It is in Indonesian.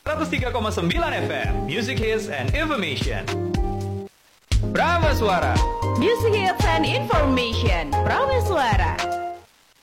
103,9 FM Music Hits and Information. Prameswara Music Hits and Information Prameswara.